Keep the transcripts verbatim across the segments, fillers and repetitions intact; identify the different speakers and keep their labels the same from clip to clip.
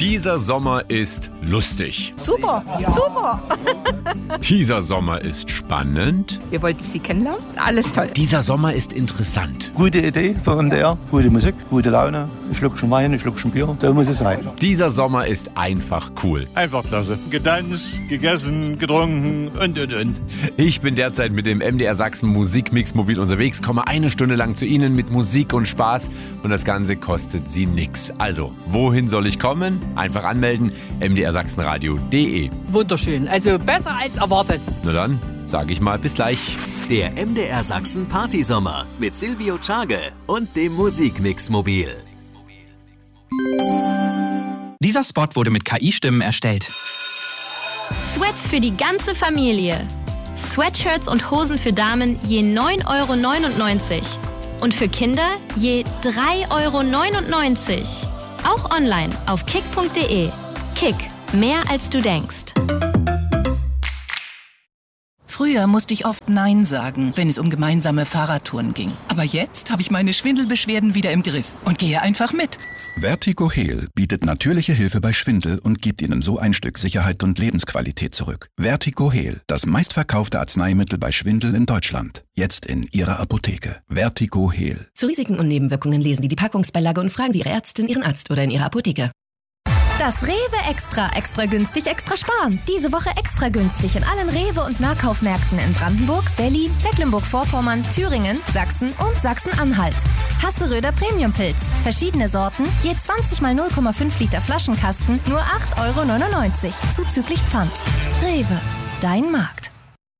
Speaker 1: Dieser Sommer ist lustig.
Speaker 2: Super, super.
Speaker 1: Dieser Sommer ist spannend.
Speaker 2: Wir wollten Sie kennenlernen. Alles toll.
Speaker 1: Dieser Sommer ist interessant.
Speaker 3: Gute Idee für M D R, gute Musik, gute Laune, ein Schluckchen Wein, ein Schluckchen Bier, so muss es sein.
Speaker 1: Dieser Sommer ist einfach cool.
Speaker 4: Einfach klasse. Getanzt, gegessen, getrunken und, und, und.
Speaker 1: Ich bin derzeit mit dem M D R Sachsen Musikmix mobil unterwegs, komme eine Stunde lang zu Ihnen mit Musik und Spaß und das Ganze kostet Sie nix. Also, wohin soll ich kommen? Einfach anmelden, m d r sachsenradio punkt d e.
Speaker 2: Wunderschön, also besser als erwartet.
Speaker 1: Na dann, sage ich mal bis gleich.
Speaker 5: Der M D R Sachsen Partysommer mit Silvio Czage und dem Musikmix mobil.
Speaker 6: Dieser Spot wurde mit K I-Stimmen erstellt.
Speaker 7: Sweats für die ganze Familie. Sweatshirts und Hosen für Damen je neun Euro neunundneunzig. Und für Kinder je drei Euro neunundneunzig. Auch online auf kick punkt de. Kick, mehr als du denkst.
Speaker 8: Früher musste ich oft Nein sagen, wenn es um gemeinsame Fahrradtouren ging. Aber jetzt habe ich meine Schwindelbeschwerden wieder im Griff und gehe einfach mit.
Speaker 9: Vertigo Heal bietet natürliche Hilfe bei Schwindel und gibt Ihnen so ein Stück Sicherheit und Lebensqualität zurück. Vertigo Heal, das meistverkaufte Arzneimittel bei Schwindel in Deutschland. Jetzt in Ihrer Apotheke. Vertigo Heal.
Speaker 10: Zu Risiken und Nebenwirkungen lesen Sie die Packungsbeilage und fragen Sie Ihre Ärztin, Ihren Arzt oder in Ihrer Apotheke.
Speaker 7: Das Rewe Extra, extra günstig, extra sparen. Diese Woche extra günstig in allen Rewe- und Nahkaufmärkten in Brandenburg, Berlin, Mecklenburg-Vorpommern, Thüringen, Sachsen und Sachsen-Anhalt. Hasseröder Premiumpilz. Verschiedene Sorten, je zwanzig mal null Komma fünf Liter Flaschenkasten, nur acht Euro neunundneunzig, zuzüglich Pfand. Rewe, dein Markt.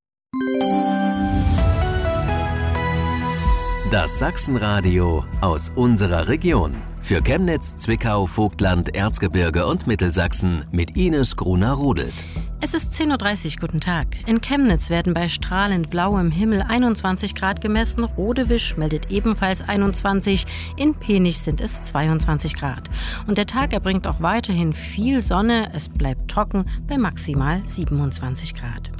Speaker 5: Das Sachsenradio aus unserer Region. Für Chemnitz, Zwickau, Vogtland, Erzgebirge und Mittelsachsen mit Ines Gruner-Rudelt.
Speaker 11: Es ist zehn Uhr dreißig, guten Tag. In Chemnitz werden bei strahlend blauem Himmel einundzwanzig Grad gemessen. Rodewisch meldet ebenfalls einundzwanzig. In Penich sind es zweiundzwanzig Grad. Und der Tag erbringt auch weiterhin viel Sonne. Es bleibt trocken bei maximal siebenundzwanzig Grad.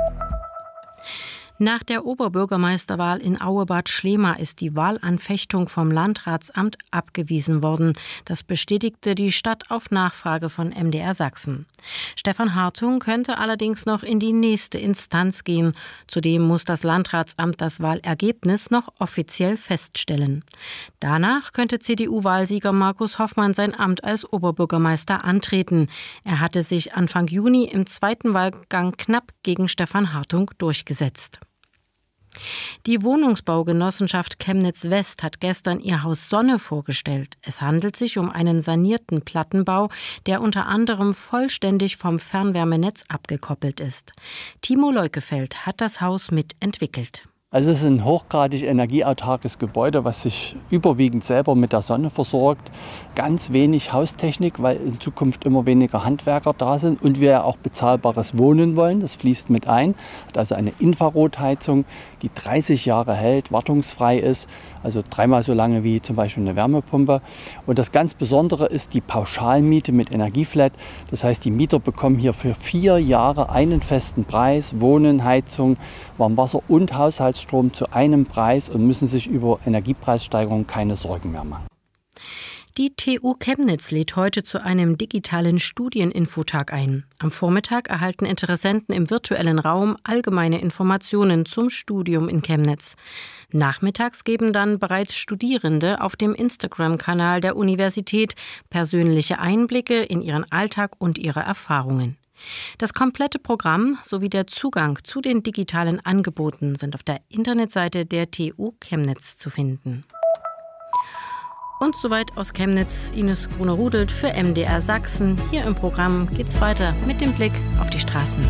Speaker 11: Nach der Oberbürgermeisterwahl in Auebad Schlema ist die Wahlanfechtung vom Landratsamt abgewiesen worden. Das bestätigte die Stadt auf Nachfrage von M D R Sachsen. Stefan Hartung könnte allerdings noch in die nächste Instanz gehen. Zudem muss das Landratsamt das Wahlergebnis noch offiziell feststellen. Danach könnte C D U-Wahlsieger Markus Hoffmann sein Amt als Oberbürgermeister antreten. Er hatte sich Anfang Juni im zweiten Wahlgang knapp gegen Stefan Hartung durchgesetzt. Die Wohnungsbaugenossenschaft Chemnitz West hat gestern ihr Haus Sonne vorgestellt. Es handelt sich um einen sanierten Plattenbau, der unter anderem vollständig vom Fernwärmenetz abgekoppelt ist. Timo Leukefeld hat das Haus mitentwickelt.
Speaker 12: Also es ist ein hochgradig energieautarkes Gebäude, was sich überwiegend selber mit der Sonne versorgt. Ganz wenig Haustechnik, weil in Zukunft immer weniger Handwerker da sind und wir ja auch bezahlbares Wohnen wollen. Das fließt mit ein. Hat also eine Infrarotheizung, die dreißig Jahre hält, wartungsfrei ist. Also dreimal so lange wie zum Beispiel eine Wärmepumpe. Und das ganz Besondere ist die Pauschalmiete mit Energieflat. Das heißt, die Mieter bekommen hier für vier Jahre einen festen Preis, Wohnen, Heizung, Warmwasser und Haushaltsstrom zu einem Preis und müssen sich über Energiepreissteigerungen keine Sorgen mehr machen.
Speaker 11: Die T U Chemnitz lädt heute zu einem digitalen Studieninfotag ein. Am Vormittag erhalten Interessenten im virtuellen Raum allgemeine Informationen zum Studium in Chemnitz. Nachmittags geben dann bereits Studierende auf dem Instagram-Kanal der Universität persönliche Einblicke in ihren Alltag und ihre Erfahrungen. Das komplette Programm sowie der Zugang zu den digitalen Angeboten sind auf der Internetseite der T U Chemnitz zu finden. Und soweit aus Chemnitz, Ines Gruner-Rudelt für M D R Sachsen. Hier im Programm geht's weiter mit dem Blick auf die Straßen.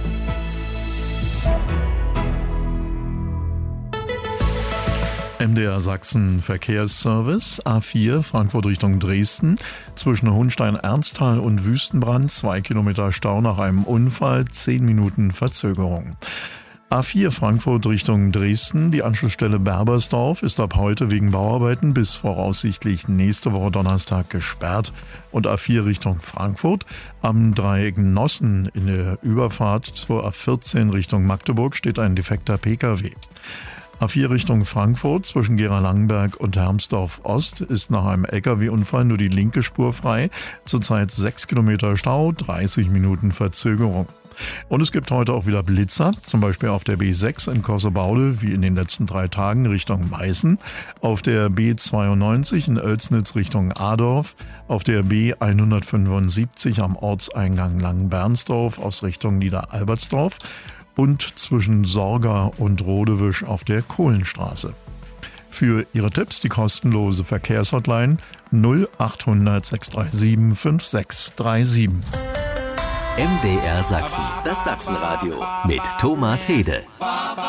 Speaker 13: M D R Sachsen Verkehrsservice, A vier Frankfurt Richtung Dresden, zwischen Hohenstein-Ernsthal und Wüstenbrand, zwei Kilometer Stau nach einem Unfall, zehn Minuten Verzögerung. A vier Frankfurt Richtung Dresden, die Anschlussstelle Berbersdorf ist ab heute wegen Bauarbeiten bis voraussichtlich nächste Woche Donnerstag gesperrt. Und A vier Richtung Frankfurt, am Dreieck Nossen in der Überfahrt zur A vierzehn Richtung Magdeburg steht ein defekter Pkw. A vier Richtung Frankfurt zwischen Gera-Langenberg und Hermsdorf Ost ist nach einem L K W-Unfall nur die linke Spur frei. Zurzeit sechs Kilometer Stau, dreißig Minuten Verzögerung. Und es gibt heute auch wieder Blitzer, zum Beispiel auf der B sechs in Kossebaude, wie in den letzten drei Tagen Richtung Meißen, auf der B zweiundneunzig in Oelsnitz Richtung Adorf, auf der B hundertfünfundsiebzig am Ortseingang Langenbernsdorf aus Richtung Niederalbertsdorf und zwischen Sorga und Rodewisch auf der Kohlenstraße. Für Ihre Tipps die kostenlose Verkehrshotline null achthundert sechs drei sieben fünf sechs drei sieben.
Speaker 5: M D R Sachsen, das Sachsenradio mit Thomas Hede.